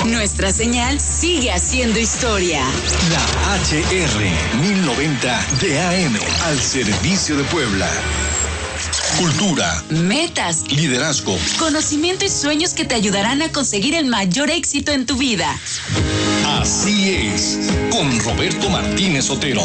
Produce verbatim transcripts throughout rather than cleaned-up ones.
Nuestra señal sigue haciendo historia. La H R mil noventa de A M al servicio de Puebla. Cultura, metas, liderazgo, conocimiento y sueños que te ayudarán a conseguir el mayor éxito en tu vida. Así es, con Roberto Martínez Otero.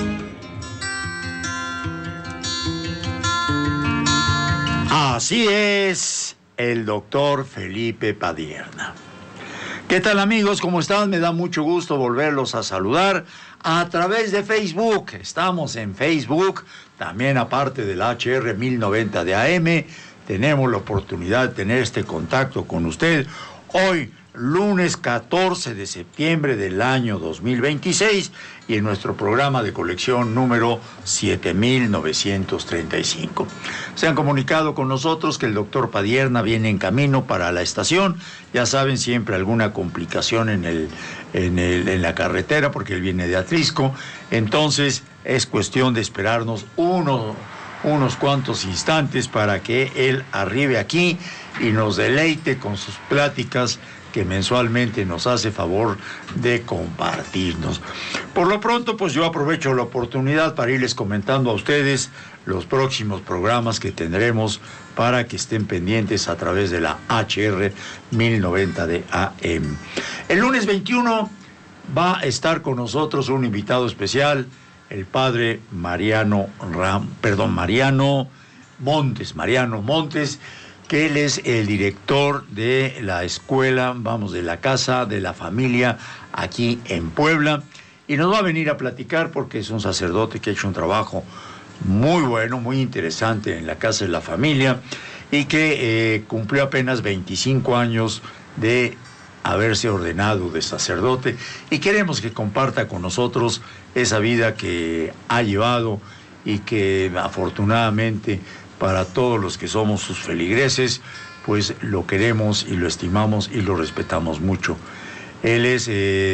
Así es, el doctor Felipe Padierna. ¿Qué tal, amigos? ¿Cómo están? Me da mucho gusto volverlos a saludar a través de Facebook. Estamos en Facebook, también aparte del H R mil noventa de A M. Tenemos la oportunidad de tener este contacto con usted hoy, lunes catorce de septiembre del año dos mil veintiséis, y en nuestro programa de colección número siete mil novecientos treinta y cinco. Se han comunicado con nosotros que el doctor Padierna viene en camino para la estación. Ya saben, siempre alguna complicación en, el, en, el, en la carretera, porque él viene de Atlisco. Entonces es cuestión de esperarnos unos, unos cuantos instantes para que él arribe aquí y nos deleite con sus pláticas que mensualmente nos hace favor de compartirnos. Por lo pronto, pues yo aprovecho la oportunidad para irles comentando a ustedes los próximos programas que tendremos para que estén pendientes a través de la H R mil noventa de A M. El lunes veintiuno va a estar con nosotros un invitado especial, el padre Mariano Ram, perdón, Mariano Montes, Mariano Montes, que él es el director de la escuela, vamos, de la Casa de la Familia aquí en Puebla, y nos va a venir a platicar porque es un sacerdote que ha hecho un trabajo muy bueno, muy interesante en la Casa de la Familia, y que eh, cumplió apenas veinticinco años de haberse ordenado de sacerdote, y queremos que comparta con nosotros esa vida que ha llevado y que afortunadamente para todos los que somos sus feligreses, pues lo queremos y lo estimamos y lo respetamos mucho. Él es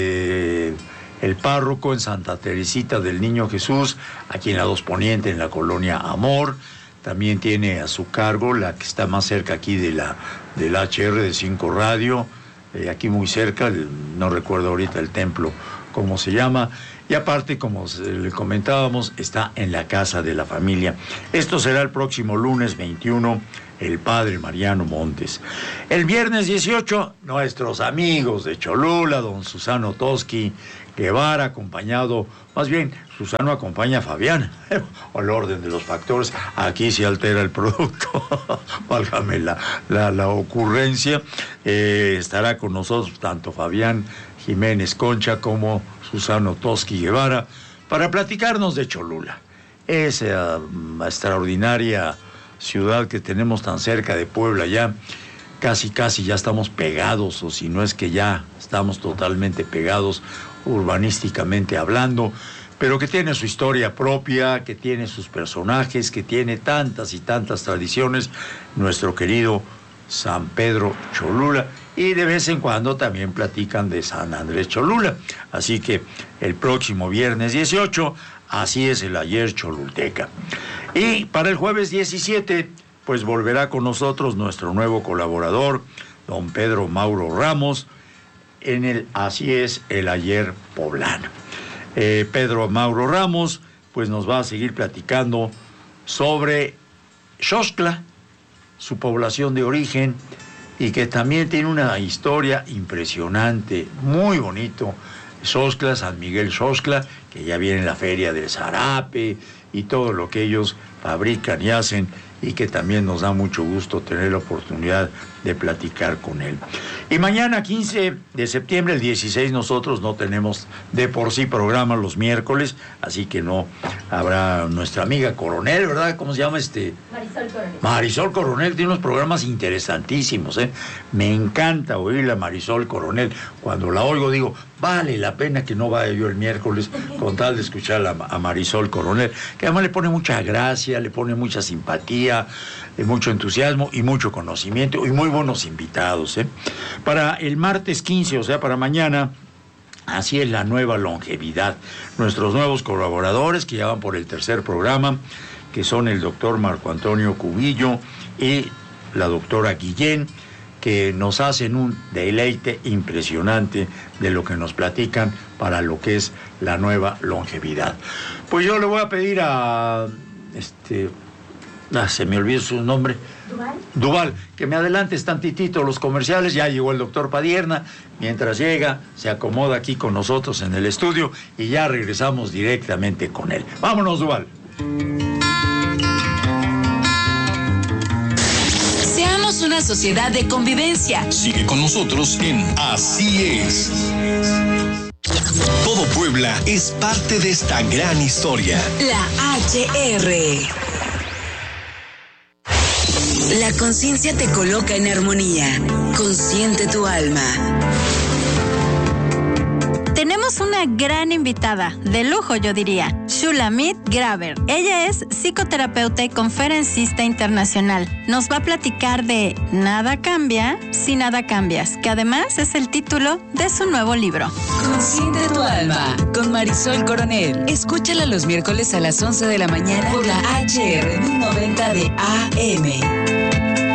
eh, el párroco en Santa Teresita del Niño Jesús, aquí en la Dos Poniente, en la colonia Amor. También tiene a su cargo la que está más cerca aquí de la del H R de cinco Radio, eh, aquí muy cerca, el, no recuerdo ahorita el templo, cómo se llama. Y aparte, como le comentábamos, está en la Casa de la Familia. Esto será el próximo lunes veintiuno, el padre Mariano Montes. El viernes dieciocho, nuestros amigos de Cholula, don Susano Toski Guevara, acompañado, más bien, Susano acompaña a Fabián, al orden de los factores. Aquí se altera el producto, válgame la, la, la ocurrencia. Eh, estará con nosotros tanto Fabián Jiménez Concha como Susano Toski Guevara para platicarnos de Cholula, esa um, extraordinaria ciudad que tenemos tan cerca de Puebla. Ya casi casi ya estamos pegados, o si no es que ya estamos totalmente pegados urbanísticamente hablando, pero que tiene su historia propia, que tiene sus personajes, que tiene tantas y tantas tradiciones, nuestro querido San Pedro Cholula. Y de vez en cuando también platican de San Andrés Cholula. Así que el próximo viernes dieciocho, así es el ayer cholulteca. Y para el jueves diecisiete, pues volverá con nosotros nuestro nuevo colaborador, don Pedro Mauro Ramos, en el Así es el ayer poblano. Eh, Pedro Mauro Ramos, pues nos va a seguir platicando sobre Xoxtla, su población de origen, y que también tiene una historia impresionante, muy bonito. Xoxtla, San Miguel Xoxtla, que ya viene la feria del Zarape y todo lo que ellos fabrican y hacen, y que también nos da mucho gusto tener la oportunidad de platicar con él. Y mañana, quince de septiembre, el dieciséis, nosotros no tenemos de por sí programa los miércoles, así que no habrá nuestra amiga Coronel, ¿verdad? ¿Cómo se llama este? Marisol Coronel. Marisol Coronel tiene unos programas interesantísimos, ¿eh? Me encanta oír a Marisol Coronel. Cuando la oigo digo, vale la pena que no vaya yo el miércoles con tal de escuchar a, a Marisol Coronel, que además le pone mucha gracia, le pone mucha simpatía, eh, mucho entusiasmo y mucho conocimiento, y muy buenos invitados, ¿eh? Para el martes quince, o sea, para mañana, así es la nueva longevidad. Nuestros nuevos colaboradores que ya van por el tercer programa, que son el doctor Marco Antonio Cubillo y la doctora Guillén, que nos hacen un deleite impresionante de lo que nos platican para lo que es la nueva longevidad. Pues yo le voy a pedir a... este ah, se me olvidó su nombre. Duval. Duval, que me adelantes tantitito los comerciales. Ya llegó el doctor Padierna. Mientras llega, se acomoda aquí con nosotros en el estudio y ya regresamos directamente con él. Vámonos, Duval. Seamos una sociedad de convivencia. Sigue con nosotros en Así es. Todo Puebla es parte de esta gran historia. La H R. La conciencia te coloca en armonía. Consiente tu alma. Tenemos una gran invitada, de lujo yo diría, Shulamit Graber. Ella es psicoterapeuta y conferencista internacional. Nos va a platicar de Nada cambia si nada cambias, que además es el título de su nuevo libro. Consiente tu alma, con Marisol Coronel. Escúchala los miércoles a las once de la mañana por la H R mil noventa de A M.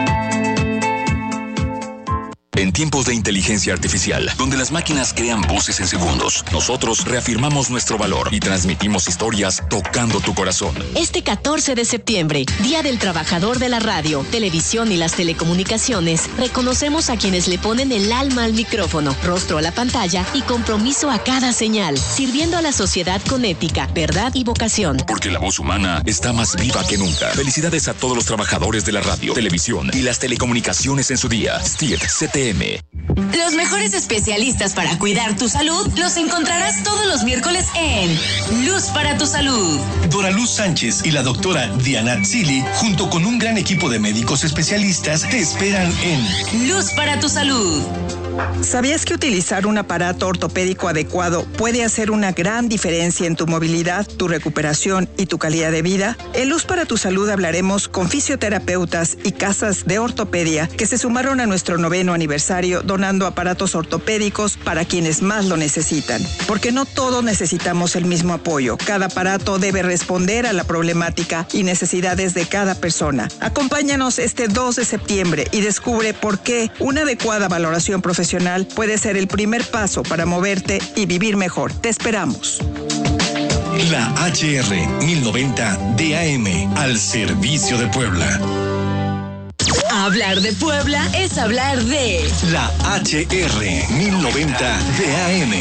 En tiempos de inteligencia artificial, donde las máquinas crean voces en segundos, nosotros reafirmamos nuestro valor y transmitimos historias tocando tu corazón. Este catorce de septiembre, Día del Trabajador de la Radio, Televisión y las Telecomunicaciones, reconocemos a quienes le ponen el alma al micrófono, rostro a la pantalla y compromiso a cada señal, sirviendo a la sociedad con ética, verdad y vocación. Porque la voz humana está más viva que nunca. Felicidades a todos los trabajadores de la radio, televisión y las telecomunicaciones en su día. Steve C T M. Los mejores especialistas para cuidar tu salud los encontrarás todos los miércoles en Luz para tu Salud. Dora Luz Sánchez y la doctora Diana Tzili, junto con un gran equipo de médicos especialistas, te esperan en Luz para tu Salud. ¿Sabías que utilizar un aparato ortopédico adecuado puede hacer una gran diferencia en tu movilidad, tu recuperación y tu calidad de vida? En Luz para tu Salud hablaremos con fisioterapeutas y casas de ortopedia que se sumaron a nuestro noveno aniversario donando aparatos ortopédicos para quienes más lo necesitan. Porque no todos necesitamos el mismo apoyo. Cada aparato debe responder a la problemática y necesidades de cada persona. Acompáñanos este dos de septiembre y descubre por qué una adecuada valoración profesional puede ser el primer paso para moverte y vivir mejor. Te esperamos. La H R mil noventa D A M, al servicio de Puebla. Hablar de Puebla es hablar de La H R mil noventa D A M.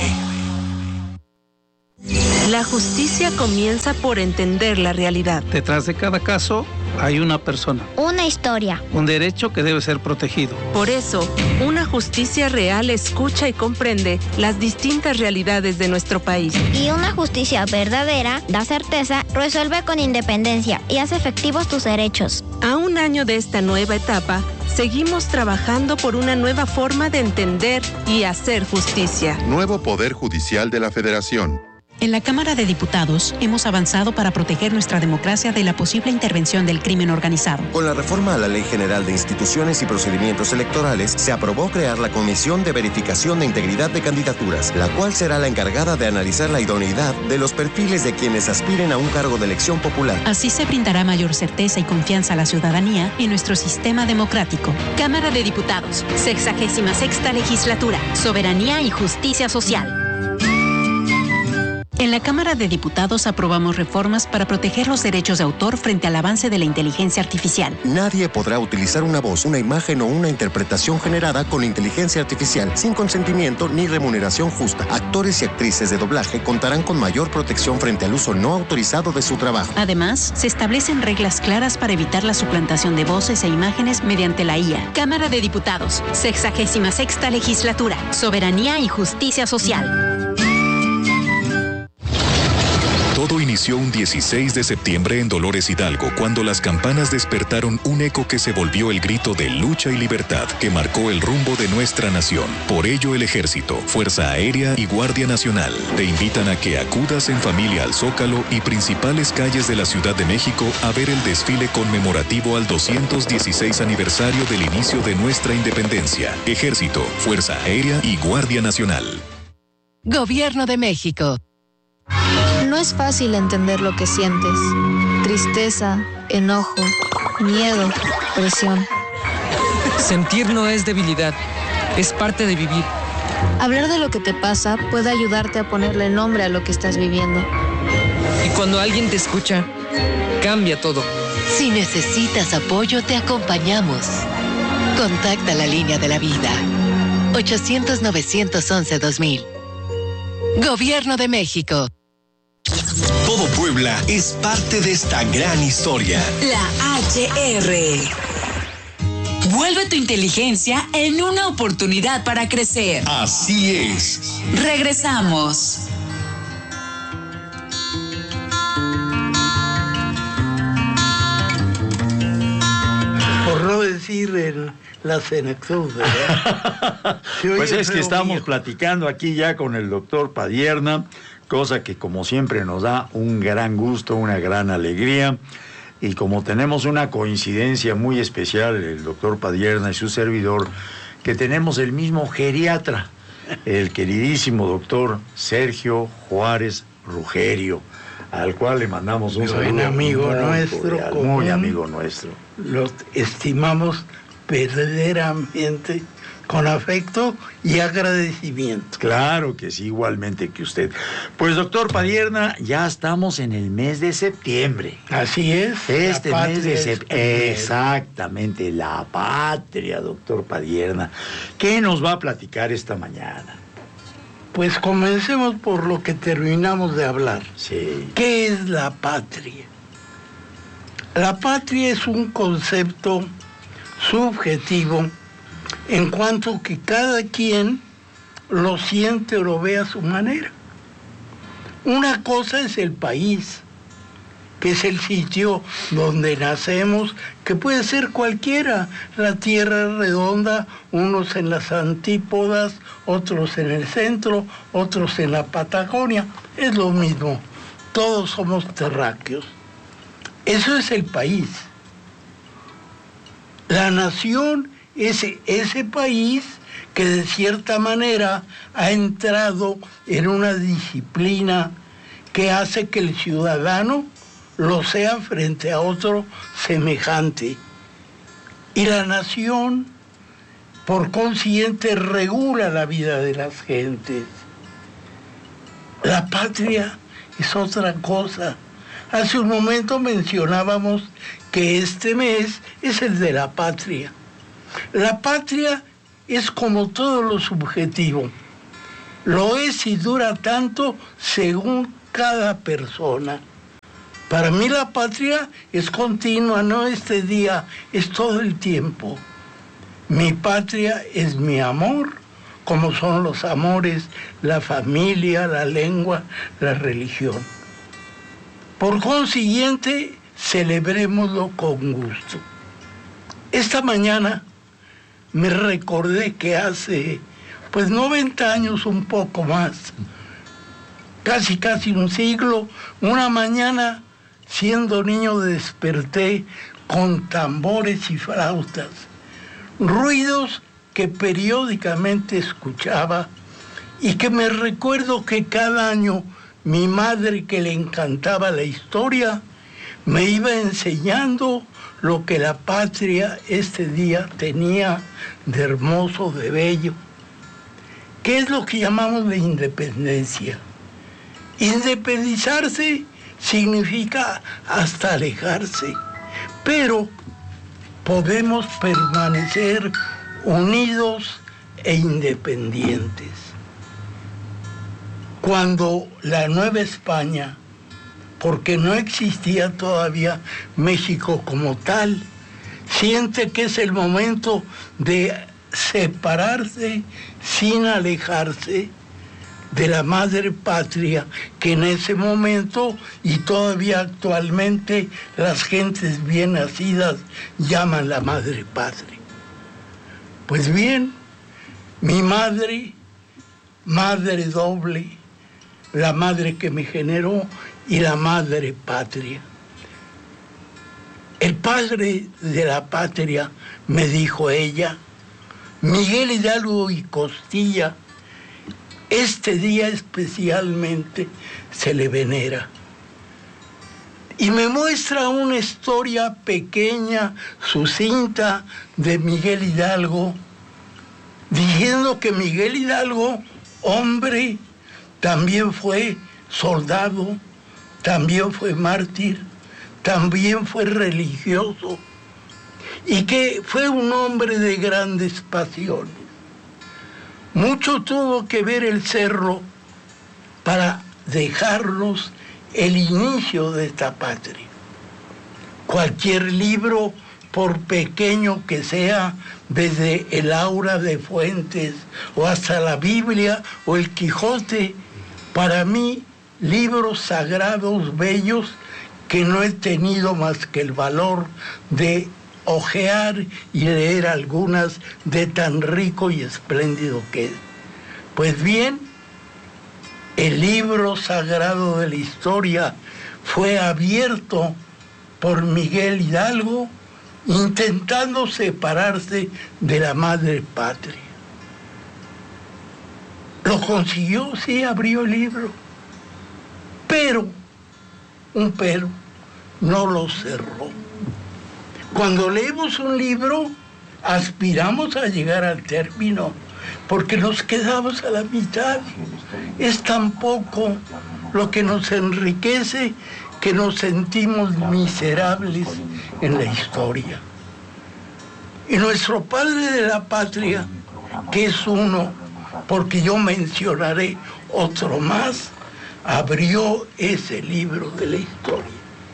La justicia comienza por entender la realidad. Detrás de cada caso hay una persona. Una historia. Un derecho que debe ser protegido. Por eso, una justicia real escucha y comprende las distintas realidades de nuestro país. Y una justicia verdadera da certeza, resuelve con independencia y hace efectivos tus derechos. A un año de esta nueva etapa, seguimos trabajando por una nueva forma de entender y hacer justicia. Nuevo Poder Judicial de la Federación. En la Cámara de Diputados hemos avanzado para proteger nuestra democracia de la posible intervención del crimen organizado. Con la reforma a la Ley General de Instituciones y Procedimientos Electorales, se aprobó crear la Comisión de Verificación de Integridad de Candidaturas, la cual será la encargada de analizar la idoneidad de los perfiles de quienes aspiren a un cargo de elección popular. Así se brindará mayor certeza y confianza a la ciudadanía en nuestro sistema democrático. Cámara de Diputados, sexagésima sexta legislatura, soberanía y justicia social. En la Cámara de Diputados aprobamos reformas para proteger los derechos de autor frente al avance de la inteligencia artificial. Nadie podrá utilizar una voz, una imagen o una interpretación generada con inteligencia artificial sin consentimiento ni remuneración justa. Actores y actrices de doblaje contarán con mayor protección frente al uso no autorizado de su trabajo. Además, se establecen reglas claras para evitar la suplantación de voces e imágenes mediante la I A. Cámara de Diputados, sexagésima sexta legislatura, soberanía y justicia social. Todo inició un dieciséis de septiembre en Dolores Hidalgo, cuando las campanas despertaron un eco que se volvió el grito de lucha y libertad que marcó el rumbo de nuestra nación. Por ello, el Ejército, Fuerza Aérea y Guardia Nacional te invitan a que acudas en familia al Zócalo y principales calles de la Ciudad de México a ver el desfile conmemorativo al doscientos dieciséis aniversario del inicio de nuestra independencia. Ejército, Fuerza Aérea y Guardia Nacional. Gobierno de México. No es fácil entender lo que sientes. Tristeza, enojo, miedo, presión. Sentir no es debilidad, es parte de vivir. Hablar de lo que te pasa puede ayudarte a ponerle nombre a lo que estás viviendo. Y cuando alguien te escucha, cambia todo. Si necesitas apoyo, te acompañamos. Contacta la línea de la vida. ochocientos, novecientos once, dos mil. Gobierno de México. Todo Puebla es parte de esta gran historia. La H R. Vuelve tu inteligencia en una oportunidad para crecer. Así es. Regresamos. Por no decir en la senectud, ¿verdad? Pues es que estamos platicando aquí ya con el doctor Padierna, cosa que como siempre nos da un gran gusto, una gran alegría. Y como tenemos una coincidencia muy especial, el doctor Padierna y su servidor, que tenemos el mismo geriatra, el queridísimo doctor Sergio Juárez Rugerio, al cual le mandamos un saludo. Buen amigo muy nuestro. cordial, muy amigo nuestro. Lo estimamos verdaderamente con afecto y agradecimiento. Claro que sí, igualmente que usted. Pues doctor Padierna, ya estamos en el mes de septiembre. Así es. Este mes de es septiembre. Exactamente, la patria, doctor Padierna. ¿Qué nos va a platicar esta mañana? Pues comencemos por lo que terminamos de hablar. Sí. ¿Qué es la patria? La patria es un concepto subjetivo en cuanto que cada quien lo siente o lo ve a su manera. Una cosa es el país, que es el sitio donde nacemos, que puede ser cualquiera. La tierra redonda, unos en las antípodas, otros en el centro, otros en la Patagonia. Es lo mismo, todos somos terráqueos. Eso es el país. La nación es ese país que de cierta manera ha entrado en una disciplina que hace que el ciudadano lo sea frente a otro semejante. Y la nación, por consiguiente, regula la vida de las gentes. La patria es otra cosa. Hace un momento mencionábamos que este mes es el de la patria. La patria es como todo lo subjetivo. Lo es y dura tanto según cada persona. Para mí la patria es continua, no este día, es todo el tiempo. Mi patria es mi amor, como son los amores, la familia, la lengua, la religión. Por consiguiente, celebrémoslo con gusto. Esta mañana me recordé que hace, pues, noventa años, un poco más, casi casi un siglo, una mañana, siendo niño, desperté con tambores y flautas, ruidos que periódicamente escuchaba y que me recuerdo que cada año mi madre, que le encantaba la historia, me iba enseñando lo que la patria este día tenía de hermoso, de bello. ¿Qué es lo que llamamos la independencia? Independizarse significa hasta alejarse, pero podemos permanecer unidos e independientes. Cuando la Nueva España, porque no existía todavía México como tal, siente que es el momento de separarse sin alejarse de la madre patria, que en ese momento y todavía actualmente las gentes bien nacidas llaman la madre patria. Pues bien, mi madre, madre doble, la madre que me generó y la madre patria. El padre de la patria, me dijo ella, Miguel Hidalgo y Costilla, este día especialmente se le venera. y me muestra una historia pequeña, sucinta, de Miguel Hidalgo, diciendo que Miguel Hidalgo, hombre, también fue soldado, también fue mártir, también fue religioso, y que fue un hombre de grandes pasiones. Mucho tuvo que ver el Cerro para dejarnos el inicio de esta patria. Cualquier libro, por pequeño que sea, desde el Aura de Fuentes o hasta la Biblia o el Quijote, para mí, libros sagrados, bellos, que no he tenido más que el valor de hojear y leer algunas de tan rico y espléndido que es. Pues bien, el libro sagrado de la historia fue abierto por Miguel Hidalgo, intentando separarse de la madre patria. Lo consiguió, sí, abrió el libro, pero, un pero, no lo cerró. Cuando leemos un libro, aspiramos a llegar al término, porque nos quedamos a la mitad. Es tan poco lo que nos enriquece que nos sentimos miserables en la historia. Y nuestro padre de la patria, que es uno, porque yo mencionaré otro más, abrió ese libro de la historia.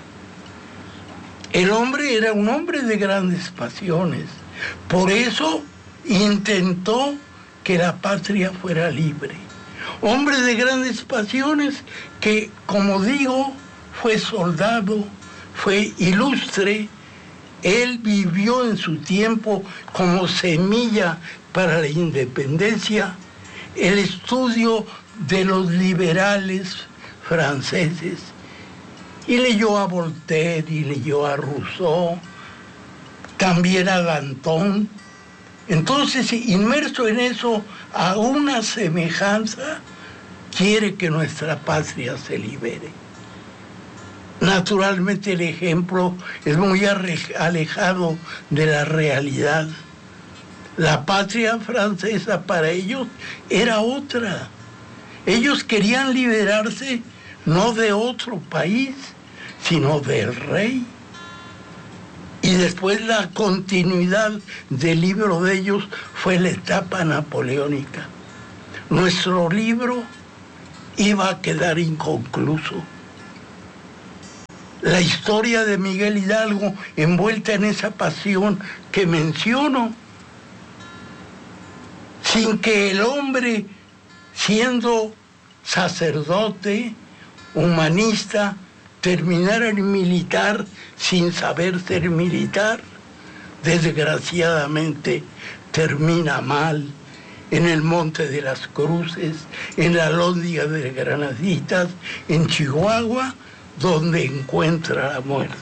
El hombre era un hombre de grandes pasiones, por eso intentó que la patria fuera libre. Hombre de grandes pasiones que, como digo, fue soldado, fue ilustre. Él vivió en su tiempo como semilla para la independencia el estudio de los liberales franceses, y leyó a Voltaire y leyó a Rousseau, también a Danton. Entonces, inmerso en eso, a una semejanza, quiere que nuestra patria se libere. Naturalmente el ejemplo es muy alejado de la realidad. La patria francesa para ellos era otra. Ellos querían liberarse no de otro país, sino del rey. Y después la continuidad del libro de ellos fue la etapa napoleónica. Nuestro libro iba a quedar inconcluso. La historia de Miguel Hidalgo, envuelta en esa pasión que menciono, sin que el hombre, siendo sacerdote, humanista, terminara en militar sin saber ser militar, desgraciadamente termina mal en el Monte de las Cruces, en la Lóndiga de Granaditas, en Chihuahua, donde encuentra la muerte.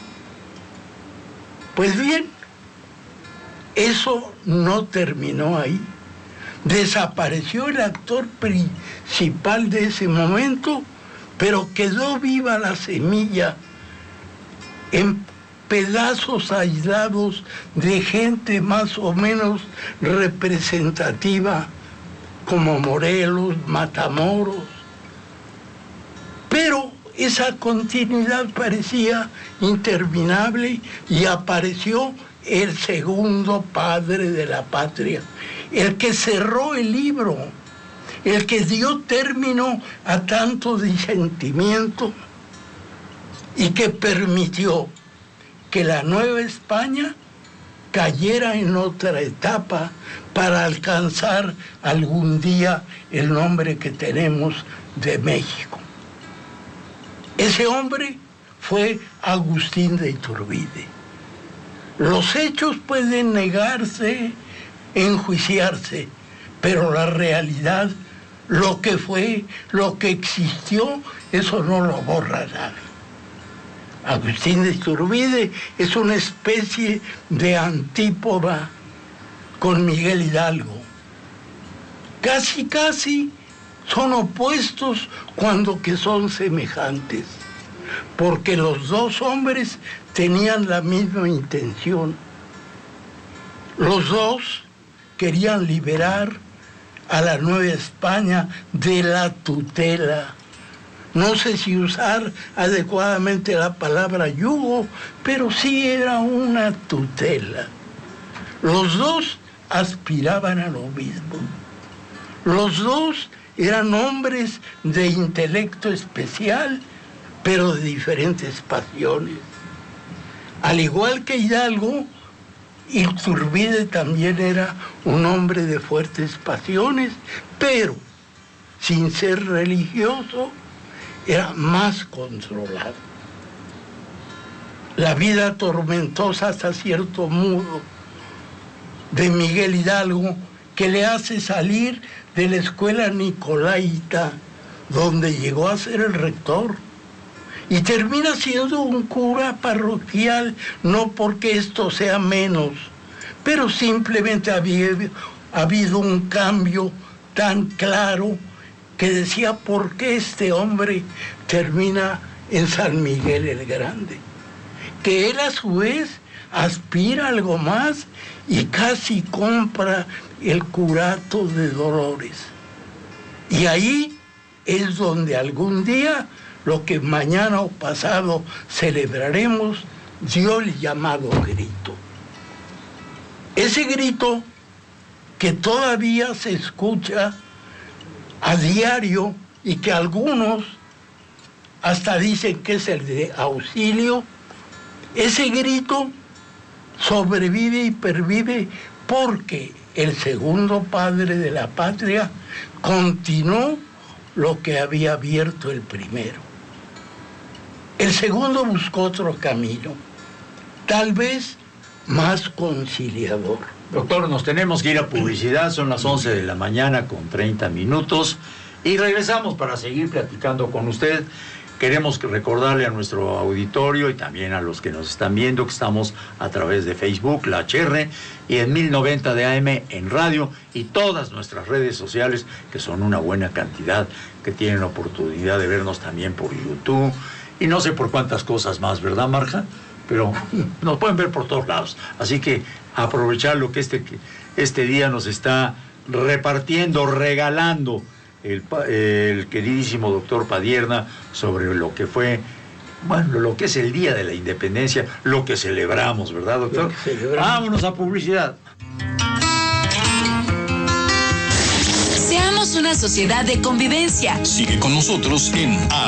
Pues bien, eso no terminó ahí. Desapareció el actor principal de ese momento, pero quedó viva la semilla en pedazos aislados de gente más o menos representativa, como Morelos, Matamoros. Pero esa continuidad parecía interminable y apareció el segundo padre de la patria, el que cerró el libro, el que dio término a tanto disentimiento y que permitió que la Nueva España cayera en otra etapa para alcanzar algún día el nombre que tenemos de México. Ese hombre fue Agustín de Iturbide. Los hechos pueden negarse, enjuiciarse, pero la realidad, lo que fue, lo que existió, eso no lo borra nada. Agustín de Iturbide es una especie de antípoda con Miguel Hidalgo. Casi, casi son opuestos cuando que son semejantes. porque los dos hombres tenían la misma intención. Los dos querían liberar a la Nueva España de la tutela. No sé si usar adecuadamente la palabra yugo, pero sí era una tutela. Los dos aspiraban a lo mismo. Los dos eran hombres de intelecto especial, pero de diferentes pasiones. Al igual que Hidalgo, Iturbide también era un hombre de fuertes pasiones, pero sin ser religioso, era más controlado. La vida tormentosa hasta cierto modo de Miguel Hidalgo, que le hace salir de la escuela nicolaita, donde llegó a ser el rector, y termina siendo un cura parroquial, no porque esto sea menos, pero simplemente había ha habido un cambio tan claro que decía por qué este hombre termina en San Miguel el Grande, que él a su vez aspira a algo más y casi compra el curato de Dolores. Y ahí es donde algún día, lo que mañana o pasado celebraremos, dio el llamado grito. Ese grito que todavía se escucha a diario y que algunos hasta dicen que es el de auxilio, ese grito sobrevive y pervive porque el segundo padre de la patria continuó lo que había abierto el primero. El segundo buscó otro camino, tal vez más conciliador. Doctor, nos tenemos que ir a publicidad, son las once de la mañana con treinta minutos y regresamos para seguir platicando con usted. Queremos recordarle a nuestro auditorio y también a los que nos están viendo que estamos a través de Facebook, La H R, y en mil noventa de A M en radio y todas nuestras redes sociales, que son una buena cantidad, que tienen la oportunidad de vernos también por YouTube y no sé por cuántas cosas más, ¿verdad, Marja? Pero nos pueden ver por todos lados. Así que aprovechar lo que este, este día nos está repartiendo, regalando el, el queridísimo doctor Padierna sobre lo que fue, bueno, lo que es el Día de la Independencia, lo que celebramos, ¿verdad, doctor? Celebramos. Vámonos a publicidad. Seamos una sociedad de convivencia. Sigue con nosotros en